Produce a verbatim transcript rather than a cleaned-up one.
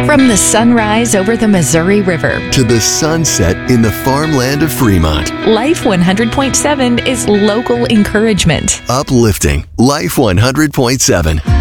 From the sunrise over the Missouri River to the sunset in the farmland of Fremont. Life one hundred point seven is local encouragement. Uplifting Life one hundred point seven.